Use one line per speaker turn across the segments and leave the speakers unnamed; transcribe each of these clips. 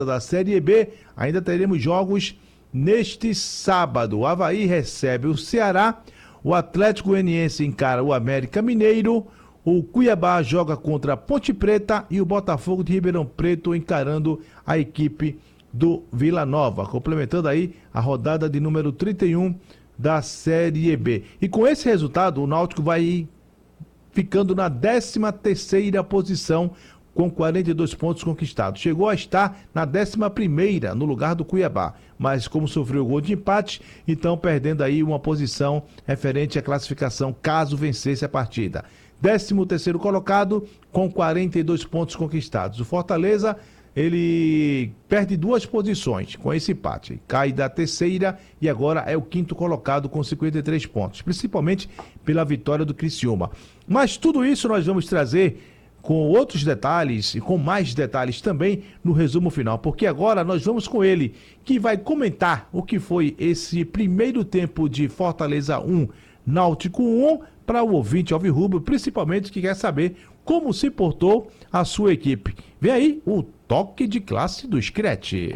da Série B. Ainda teremos jogos neste sábado. O Avaí recebe o Ceará, o Atlético Goianiense encara o América Mineiro, o Cuiabá joga contra a Ponte Preta e o Botafogo de Ribeirão Preto encarando a equipe do Vila Nova, complementando aí a rodada de número 31 da Série B. E com esse resultado, o Náutico vai ficando na 13ª posição com 42 pontos conquistados. Chegou a estar na 11ª, no lugar do Cuiabá, mas como sofreu o gol de empate, então perdendo aí uma posição referente à classificação caso vencesse a partida. 13º colocado com 42 pontos conquistados. O Fortaleza, ele perde 2 posições com esse empate, cai da 3ª e agora é o 5º colocado com 53 pontos, principalmente pela vitória do Criciúma. Mas tudo isso nós vamos trazer com outros detalhes e com mais detalhes também no resumo final, porque agora nós vamos com ele, que vai comentar o que foi esse primeiro tempo de Fortaleza 1, Náutico 1, para o ouvinte alvirrubro, principalmente que quer saber como se portou a sua equipe. Vem aí o toque de classe do Screte.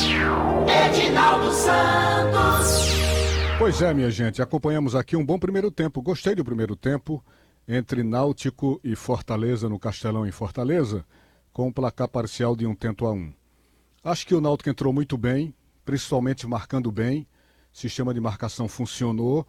Edinaldo Santos.
Pois é, minha gente, acompanhamos aqui um bom primeiro tempo. Gostei do primeiro tempo entre Náutico e Fortaleza no Castelão em Fortaleza, com um placar parcial de 1-1. Acho que o Náutico entrou muito bem, principalmente marcando bem, o sistema de marcação funcionou,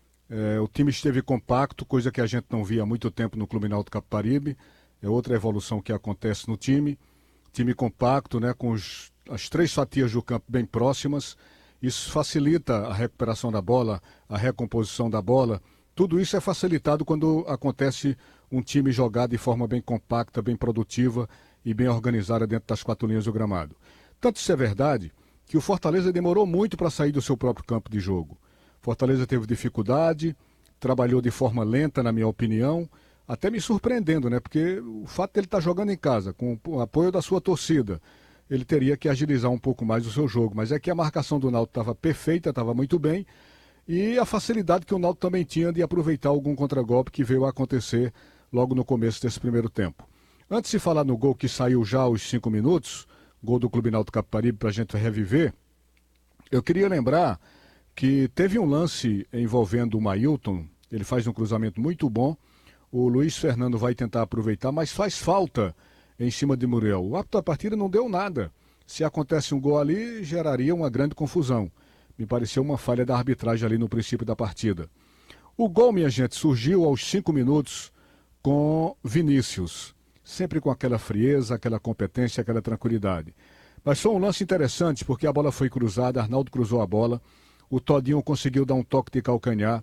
o time esteve compacto, coisa que a gente não via há muito tempo no Clube Náutico Capibaribe, é outra evolução que acontece no time compacto, né, com as 3 fatias do campo bem próximas, isso facilita a recuperação da bola, a recomposição da bola. Tudo isso é facilitado quando acontece um time jogar de forma bem compacta, bem produtiva e bem organizada dentro das 4 linhas do gramado. Tanto isso é verdade que o Fortaleza demorou muito para sair do seu próprio campo de jogo. Fortaleza teve dificuldade, trabalhou de forma lenta, na minha opinião, até me surpreendendo, né? Porque o fato de ele estar jogando em casa, com o apoio da sua torcida, ele teria que agilizar um pouco mais o seu jogo. Mas é que a marcação do Náutico estava perfeita, estava muito bem, e a facilidade que o Náutico também tinha de aproveitar algum contragolpe que veio a acontecer logo no começo desse primeiro tempo. Antes de falar no gol que saiu já aos 5 minutos, gol do Clube Náutico Capibaribe para a gente reviver, eu queria lembrar que teve um lance envolvendo o Mailton, ele faz um cruzamento muito bom, o Luiz Fernando vai tentar aproveitar, mas faz falta em cima de Muriel. O árbitro da partida não deu nada. Se acontece um gol ali, geraria uma grande confusão. Me pareceu uma falha da arbitragem ali no princípio da partida. O gol, minha gente, surgiu aos 5 minutos com Vinícius. Sempre com aquela frieza, aquela competência, aquela tranquilidade. Mas foi um lance interessante, porque a bola foi cruzada, Arnaldo cruzou a bola, o Todinho conseguiu dar um toque de calcanhar,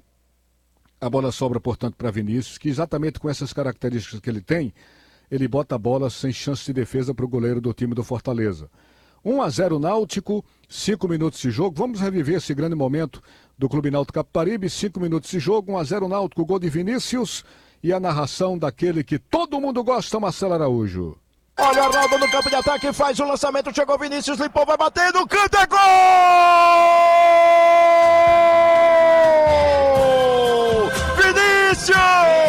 a bola sobra, portanto, para Vinícius, que exatamente com essas características que ele tem, ele bota a bola sem chance de defesa para o goleiro do time do Fortaleza. 1-0 Náutico, 5 minutos de jogo. Vamos reviver esse grande momento do Clube Náutico Capibaribe. 5 minutos de jogo, 1-0 Náutico, gol de Vinícius e a narração daquele que todo mundo gosta, Marcelo Araújo.
Olha o Arnaldo no campo de ataque, faz o lançamento, chegou Vinícius, limpou, vai bater no canto, é gol! Vinícius!